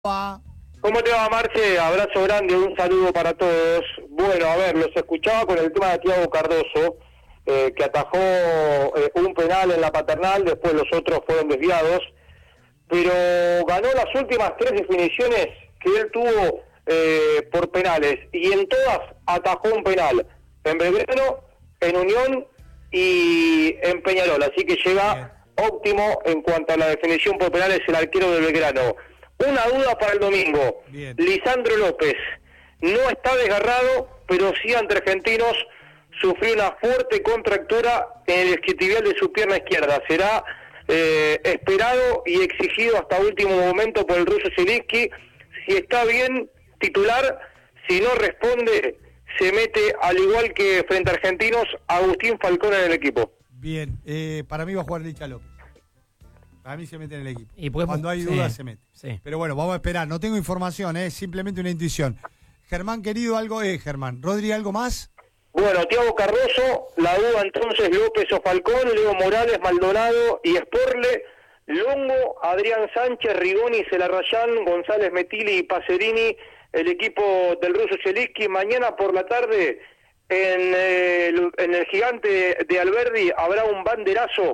Va. ¿Cómo te va, Marce? Abrazo grande, un saludo para todos. Bueno, a ver, los escuchaba con el tema de Thiago Cardoso, que atajó un penal en la Paternal, después los otros fueron desviados, pero ganó las últimas 3 definiciones que él tuvo por penales, y en todas atajó un penal, en Belgrano, en Unión y en Peñarol, así que llega óptimo en cuanto a la definición por penales el arquero de Belgrano. Una duda para el domingo. Bien. Lisandro López no está desgarrado, pero sí ante Argentinos sufrió una fuerte contractura en el isquiotibial de su pierna izquierda. Será esperado y exigido hasta último momento por el ruso Zielinski. Si está bien, titular. Si no responde, se mete, al igual que frente a Argentinos, Agustín Falcón en el equipo. Bien, para mí va a jugar Licha López. Para mí se mete en el equipo. Y pues, cuando hay dudas se mete. Sí. Pero bueno, vamos a esperar. No tengo información, es simplemente una intuición. Germán, querido, algo es, Germán. Rodri, ¿algo más? Bueno, Thiago Cardoso, la duda entonces López o Falcón, Leo Morales, Maldonado y Sporle, Longo, Adrián Sánchez, Rigoni, Celarrayán, González Metili y Pacerini, el equipo del ruso Zielinski. Mañana por la tarde en el Gigante de Alberdi habrá un banderazo.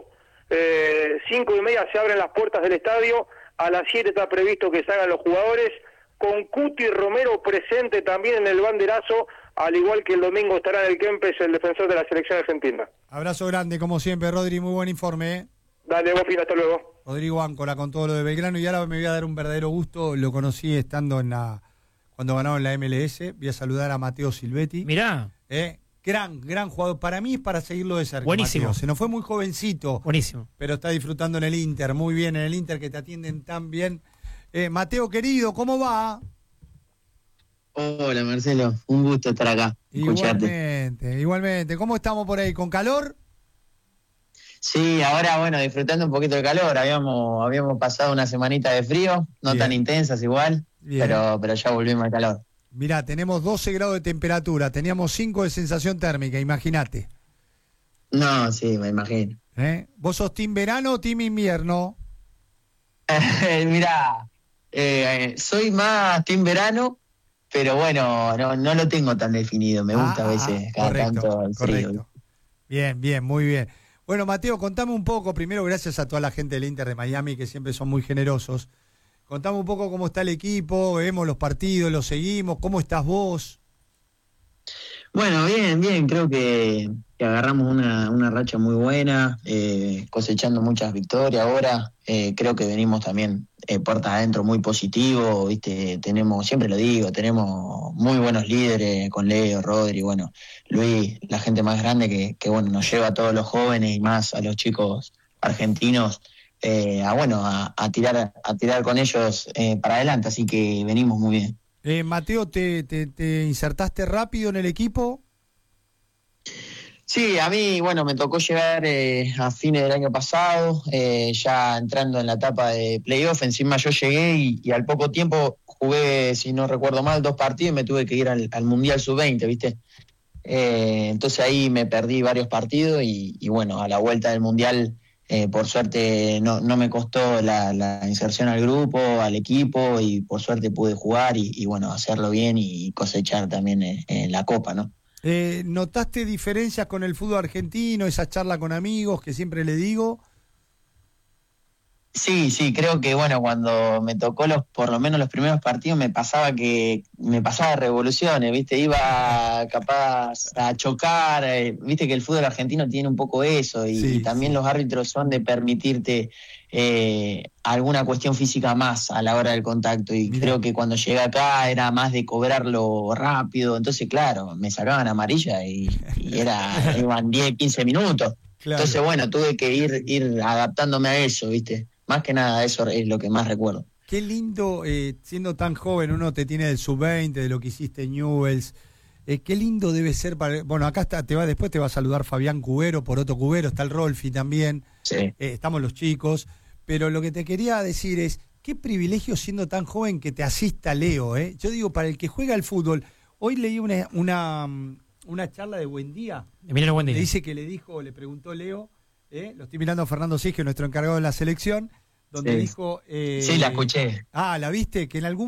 5:30 se abren las puertas del estadio, a las 7 está previsto que salgan los jugadores, con Cuti Romero presente también en el banderazo, al igual que el domingo estará en el Kempes el defensor de la selección argentina. Abrazo grande, como siempre, Rodri, muy buen informe. Dale, vos, hasta luego. Rodrigo Áncora con todo lo de Belgrano, y ahora me voy a dar un verdadero gusto, lo conocí estando cuando ganaron la MLS, voy a saludar a Mateo Silvetti. Mirá. Gran jugador. Para mí es para seguirlo de cerca. Buenísimo. Mateo. Se nos fue muy jovencito. Buenísimo. Pero está disfrutando en el Inter. Muy bien en el Inter, que te atienden tan bien. Mateo, querido, ¿cómo va? Hola, Marcelo. Un gusto estar acá. Escucharte. Igualmente. ¿Cómo estamos por ahí? ¿Con calor? Sí, ahora, bueno, disfrutando un poquito del calor. Habíamos pasado una semanita de frío, no Bien. tan intensas igual, pero ya volvimos al calor. Mirá, tenemos 12 grados de temperatura, teníamos 5 de sensación térmica, imagínate. No, sí, me imagino. ¿Vos sos team verano o team invierno? Mirá, soy más team verano, pero bueno, no lo tengo tan definido. Me gusta a veces cada tanto el frío. Correcto. Bien, muy bien. Bueno, Mateo, contame un poco, primero gracias a toda la gente del Inter de Miami, que siempre son muy generosos. Contame un poco cómo está el equipo, vemos los partidos, los seguimos, ¿cómo estás vos? Bueno, bien, creo que agarramos una racha muy buena, cosechando muchas victorias ahora. Creo que venimos también puertas adentro muy positivo, ¿viste? Siempre lo digo, tenemos muy buenos líderes con Leo, Rodri, bueno, Luis, la gente más grande que bueno, nos lleva a todos los jóvenes y más a los chicos argentinos a tirar con ellos para adelante, así que venimos muy bien. Mateo, ¿te insertaste rápido en el equipo? Sí, a mí, bueno, me tocó llegar a fines del año pasado, ya entrando en la etapa de playoff. Encima yo llegué y al poco tiempo jugué, si no recuerdo mal, 2 partidos y me tuve que ir al Mundial Sub-20, ¿viste? Entonces ahí me perdí varios partidos y bueno, a la vuelta del Mundial, por suerte no me costó la inserción al grupo, al equipo, y por suerte pude jugar y bueno, hacerlo bien y cosechar también en la Copa, ¿no? ¿Notaste diferencias con el fútbol argentino, esa charla con amigos que siempre le digo? Sí, creo que bueno, cuando me tocó por lo menos los primeros partidos me pasaba revoluciones, ¿viste? Iba capaz a chocar, ¿viste? Que el fútbol argentino tiene un poco eso y también los árbitros son de permitirte alguna cuestión física más a la hora del contacto, y creo que cuando llegué acá era más de cobrarlo rápido, entonces claro, me sacaban amarilla y iban 10, 15 minutos. Claro. Entonces bueno, tuve que ir adaptándome a eso, ¿viste? Más que nada eso es lo que más recuerdo. Qué lindo, siendo tan joven, uno te tiene del sub-20, de lo que hiciste en Newell's. Qué lindo debe ser para... Bueno, acá después te va a saludar Fabián Cubero, Poroto Cubero, está el Rolfi también. Sí. Estamos los chicos. Pero lo que te quería decir es, qué privilegio siendo tan joven que te asista Leo, ¿eh? Yo digo, para el que juega al fútbol, hoy leí una charla de Buendía. Buen día. Le dice que le preguntó Leo, lo estoy mirando a Fernando Sique, nuestro encargado de la selección, donde Sí. dijo... Sí, la escuché. ¿la viste? Que en algún